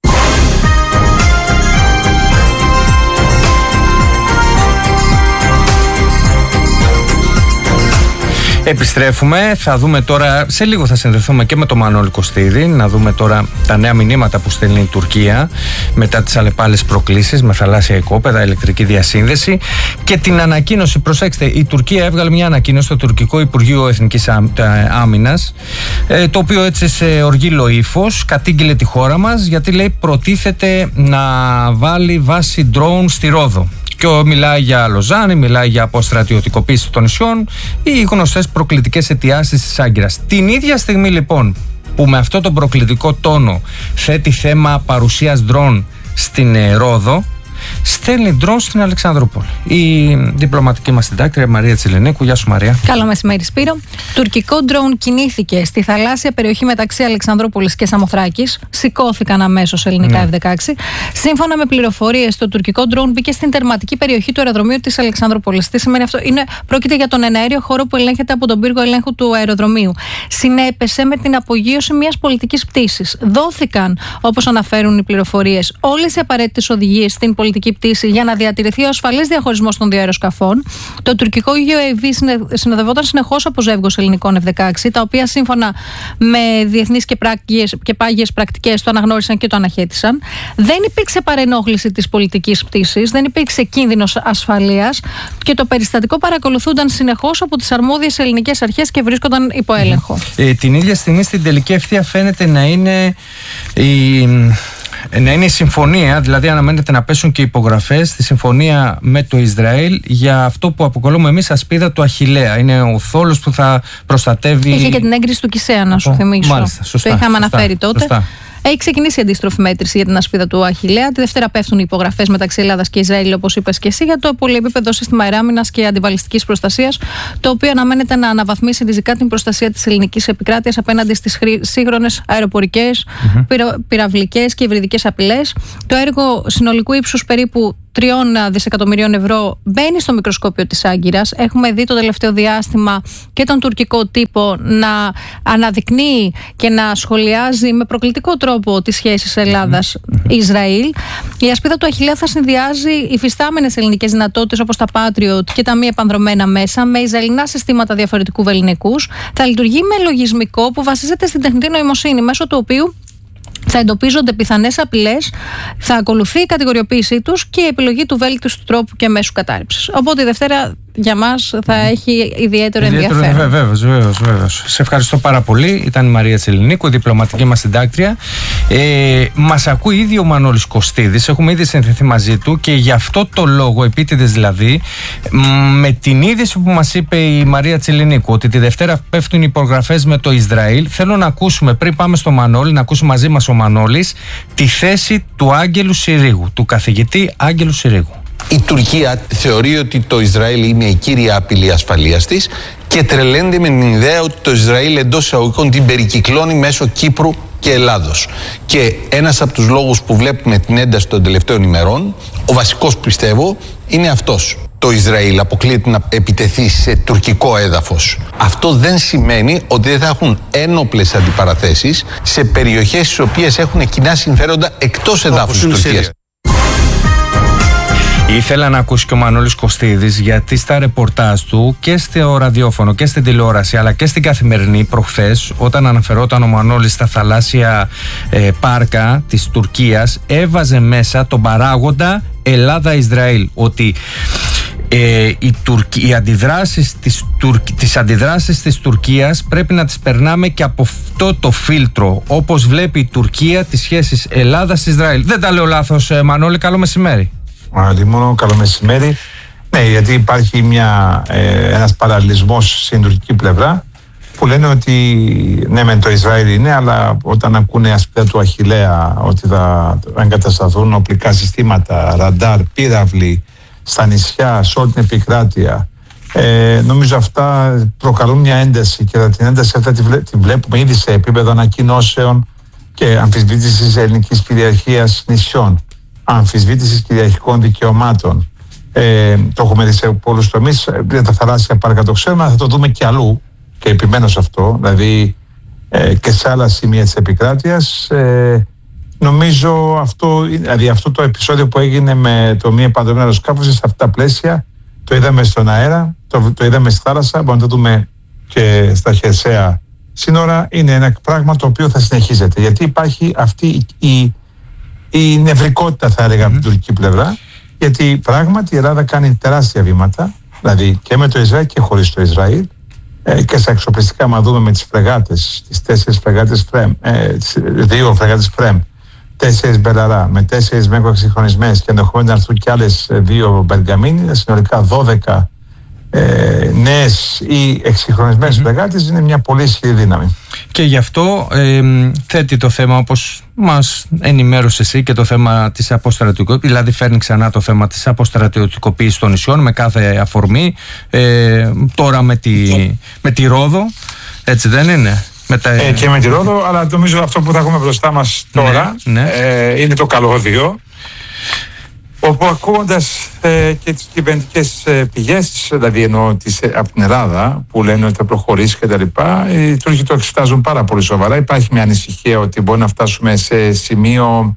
Επιστρέφουμε, θα δούμε τώρα, σε λίγο θα συνδεθούμε και με τον Μανώλη Κωστίδη, να δούμε τώρα τα νέα μηνύματα που στέλνει η Τουρκία μετά τις αλλεπάλλες προκλήσεις με θαλάσσια οικόπεδα, ηλεκτρική διασύνδεση και την ανακοίνωση, προσέξτε, η Τουρκία έβγαλε μια ανακοίνωση στο τουρκικό Υπουργείο Εθνικής Άμυνας, το οποίο έτσι σε οργήλο ύφος κατήγγειλε τη χώρα μας γιατί λέει προτίθεται να βάλει βάση drone στη Ρόδο. Και μιλάει για Λοζάνη, μιλάει για αποστρατιωτικοποίηση των νησιών ή γνωστές προκλητικές αιτιάσεις της Άγκυρας. Την ίδια στιγμή λοιπόν που με αυτό τον προκλητικό τόνο θέτει θέμα παρουσίας ντρόν στην Ρόδο, στέλνει ντρόν στην Αλεξανδρούπολη. Η διπλωματική μας συντάκτρια Μαρία Τσιλενίκου. Γεια σου, Μαρία. Καλό μεσημέρι, Σπύρο. Τουρκικό ντρόν κινήθηκε στη θαλάσσια περιοχή μεταξύ Αλεξανδρούπολης και Σαμοθράκης. Σηκώθηκαν αμέσως ελληνικά ναι. εφ δεκαέξι. Σύμφωνα με πληροφορίες, το τουρκικό ντρόν μπήκε στην τερματική περιοχή του αεροδρομίου της Αλεξανδρούπολης. Τι σημαίνει αυτό? Είναι, πρόκειται για τον εναέριο χώρο που ελέγχεται από τον πύργο ελέγχου του αεροδρομίου. Συνέπεσε με την απογείωση μιας πολιτικής πτήσης. Δόθηκαν, όπως αναφέρουν οι πληροφορίες, όλες οι απαραίτητες οδηγίες στην πολιτική πτήση για να διατηρηθεί ο ασφαλής διαχωρισμός των δύο αεροσκαφών. Το τουρκικό γιου έι βι συνοδευόταν συνεχώς από ζεύγος ελληνικών εφ δεκαέξι, τα οποία σύμφωνα με διεθνείς και, και πάγιες πρακτικές το αναγνώρισαν και το αναχέτησαν. Δεν υπήρξε παρενόχληση της πολιτικής πτήσης, δεν υπήρξε κίνδυνος ασφαλείας και το περιστατικό παρακολουθούνταν συνεχώς από τις αρμόδιες ελληνικές αρχές και βρίσκονταν υπό έλεγχο. Ε, την ίδια στιγμή στην τελική ευθεία φαίνεται να είναι η. Να είναι η συμφωνία, δηλαδή αναμένεται να πέσουν και υπογραφές στη συμφωνία με το Ισραήλ για αυτό που αποκαλούμε εμείς ασπίδα του Αχιλλέα. Είναι ο θόλος που θα προστατεύει. Είχε και την έγκριση του Κισέα, να σου θυμίσω. Μάλιστα, σωστά. Το είχαμε σωστά, αναφέρει τότε. Σωστά. Έχει ξεκινήσει η αντίστροφη μέτρηση για την ασπίδα του Αχιλλέα. Τη Δευτέρα πέφτουν οι υπογραφές μεταξύ Ελλάδας και Ισραήλ, όπως είπες και εσύ, για το πολυεπίπεδο σύστημα αεράμινας και αντιβαλιστικής προστασίας, το οποίο αναμένεται να αναβαθμίσει ριζικά την προστασία της ελληνικής επικράτειας απέναντι στις σύγχρονες αεροπορικές, mm-hmm. πυραυλικές και υβριδικές απειλές. Το έργο συνολικού ύψους περίπου τριών δισεκατομμυρίων ευρώ μπαίνει στο μικροσκόπιο της Άγκυρας. Έχουμε δει το τελευταίο διάστημα και τον τουρκικό τύπο να αναδεικνύει και να σχολιάζει με προκλητικό τρόπο τις σχέσεις Ελλάδας-Ισραήλ. Η ασπίδα του Αχιλλέα θα συνδυάζει υφιστάμενες ελληνικές δυνατότητες όπως τα Patriot και τα μη επανδρομένα μέσα με ισραηλινά συστήματα διαφορετικού βεληνικούς. Θα λειτουργεί με λογισμικό που βασίζεται στην τεχνητή νοημοσύνη, μέσω του οποίου θα εντοπίζονται πιθανές απειλές, θα ακολουθεί η κατηγοριοποίησή τους και η επιλογή του βέλτιστου τρόπου και μέσου κατάρριψης. Οπότε η Δευτέρα για μας θα έχει ιδιαίτερο ενδιαφέρον. Βεβαίως, βεβαίως, βεβαίως. Σε ευχαριστώ πάρα πολύ. Ήταν η Μαρία Τσιλενίκου, η διπλωματική μας συντάκτρια. Ε, μας ακούει ήδη ο Μανώλης Κωστίδης. Έχουμε ήδη συνθεθεί μαζί του και γι' αυτό το λόγο, επίτηδες δηλαδή, με την είδηση που μας είπε η Μαρία Τσιλενίκου, ότι τη Δευτέρα πέφτουν οι υπογραφές με το Ισραήλ, θέλω να ακούσουμε, πριν πάμε στο Μανώλη, να ακούσουμε μαζί μας ο Μανώλης τη θέση του Άγγελου Συρίγου, του καθηγητή Άγγελου Συρίγου. Η Τουρκία θεωρεί ότι το Ισραήλ είναι η κύρια απειλή ασφαλείας της και τρελαίνεται με την ιδέα ότι το Ισραήλ εντός εισαγωγικών την περικυκλώνει μέσω Κύπρου και Ελλάδος. Και ένας από τους λόγους που βλέπουμε την ένταση των τελευταίων ημερών, ο βασικός πιστεύω, είναι αυτός. Το Ισραήλ αποκλείεται να επιτεθεί σε τουρκικό έδαφος. Αυτό δεν σημαίνει ότι δεν θα έχουν ένοπλες αντιπαραθέσεις σε περιοχές στις οποίες έχουν κοινά συμφέροντα εκτός εδάφους της Τουρκίας. Ήθελα να ακούσει και ο Μανώλης Κωστίδης, γιατί στα ρεπορτάζ του και στο ραδιόφωνο και στην τηλεόραση αλλά και στην Καθημερινή προχθές, όταν αναφερόταν ο Μανώλης στα θαλάσσια ε, πάρκα της Τουρκίας, έβαζε μέσα τον παράγοντα Ελλάδα-Ισραήλ, ότι ε, οι, Τουρκ, οι αντιδράσεις της, Τουρκ, τις αντιδράσεις της Τουρκίας πρέπει να τις περνάμε και από αυτό το φίλτρο, όπως βλέπει η Τουρκία τις σχέσεις Ελλάδας-Ισραήλ. Δεν τα λέω λάθος, ε, Μανώλη, καλό μεσημέρι. Μόνο καλό μεσημέρι. Ναι, γιατί υπάρχει μια, ε, ένας παραλληλισμός στην τουρκική πλευρά που λένε ότι ναι μεν το Ισραήλ είναι, αλλά όταν ακούνε ασπίδα του Αχιλλέα ότι θα εγκατασταθούν οπλικά συστήματα, ραντάρ, πύραυλοι στα νησιά, σε όλη την επικράτεια, ε, νομίζω αυτά προκαλούν μια ένταση και την ένταση αυτά τη, βλέ, τη βλέπουμε ήδη σε επίπεδο ανακοινώσεων και αμφισβήτησης ελληνικής κυριαρχίας νησιών, αμφισβήτησης κυριαρχικών δικαιωμάτων. Ε, το έχουμε δει σε πολλούς τομείς. Για τα θαλάσσια πάρκα το ξέρουμε, αλλά θα το δούμε και αλλού και επιμένω σε αυτό, δηλαδή ε, και σε άλλα σημεία της επικράτειας. Ε, νομίζω αυτό, δηλαδή αυτό το επεισόδιο που έγινε με το μη επανδρομένο αεροσκάφος, σε αυτά τα πλαίσια το είδαμε στον αέρα, το, το είδαμε στη θάλασσα, μπορούμε να το δούμε και στα χερσαία σύνορα. Είναι ένα πράγμα το οποίο θα συνεχίζεται, γιατί υπάρχει αυτή η η νευρικότητα, θα έλεγα, από την τουρκική πλευρά, γιατί πράγματι η Ελλάδα κάνει τεράστια βήματα, δηλαδή και με το Ισραήλ και χωρίς το Ισραήλ, ε, και στα εξοπλιστικά, μα δούμε με τις φρεγάτες, τις τέσσερις φρεγάτες Φρέμ, ε, δύο φρεγάτες Φρέμ, τέσσερις Μπελαρά, με τέσσερις Μέκο εξυγχρονισμένες και ενδεχομένως να έρθουν και άλλες δύο Μπεργαμίνι, συνολικά δώδεκα ε, νέες ή εξυγχρονισμένες mm-hmm. φρεγάτες, είναι μια πολύ ισχυρή δύναμη. Και γι' αυτό ε, θέτει το θέμα, όπως μας ενημέρωσε εσύ, και το θέμα της αποστρατιωτικοποίησης, δηλαδή φέρνει ξανά το θέμα της αποστρατιωτικοποίησης των νησιών με κάθε αφορμή, ε, τώρα με τη, με τη Ρόδο, έτσι δεν είναι? Με τα... ε, και με τη Ρόδο, αλλά νομίζω αυτό που θα έχουμε μπροστά μας τώρα ναι, ναι. Ε, είναι το καλώδιο, όπου ακούγοντας ε, και τις κυβερνητικές ε, πηγές, δηλαδή εννοώ τις, ε, από την Ελλάδα, που λένε ότι θα προχωρήσει και τα λοιπά, οι Τούρκοι το εξετάζουν πάρα πολύ σοβαρά. Υπάρχει μια ανησυχία ότι μπορεί να φτάσουμε σε σημείο,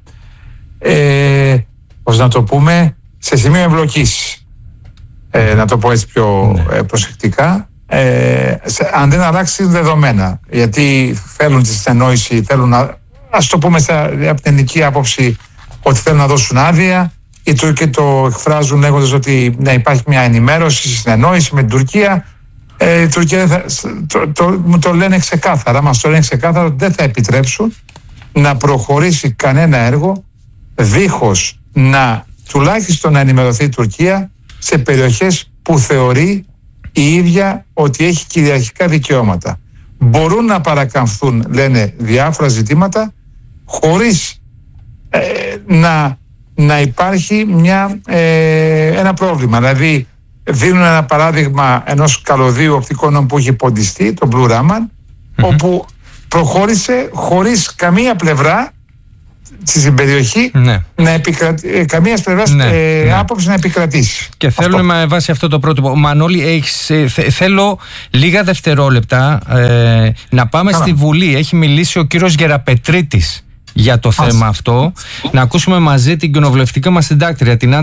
ε, πώς να το πούμε, σε σημείο εμπλοκής. Ε, να το πω έτσι πιο ε, προσεκτικά. Ε, σε, αν δεν αλλάξει δεδομένα, γιατί θέλουν τη συνεννόηση, θέλουν να, ας το πούμε στα, από την ελληνική άποψη, ότι θέλουν να δώσουν άδεια. Οι Τούρκοι το εκφράζουν λέγοντας ότι να υπάρχει μια ενημέρωση, συνεννόηση με την Τουρκία. Ε, η Τουρκία θα, το, το, μου το λένε ξεκάθαρα, μας το λένε ξεκάθαρα, ότι δεν θα επιτρέψουν να προχωρήσει κανένα έργο δίχως να τουλάχιστον να ενημερωθεί η Τουρκία σε περιοχές που θεωρεί η ίδια ότι έχει κυριαρχικά δικαιώματα. Μπορούν να παρακαμφθούν, λένε, διάφορα ζητήματα χωρίς ε, να να υπάρχει μια, ε, ένα πρόβλημα. Δηλαδή δίνουν ένα παράδειγμα ενός καλωδίου οπτικών που έχει ποντιστεί, το Blue Raman, mm-hmm. όπου προχώρησε χωρίς καμία πλευρά στην περιοχή ναι. να επικρατη... καμία πλευρά ναι, ε, ναι. άποψη να επικρατήσει. Και θέλουμε με βάση αυτό το πρότυπο. Μανώλη, έχεις, ε, θε, θέλω λίγα δευτερόλεπτα ε, να πάμε Καλά. στη Βουλή. Έχει μιλήσει ο κύριος Γεραπετρίτης για το Άς. θέμα αυτό. Να ακούσουμε μαζί την κοινοβουλευτική μας συντάκτρια, την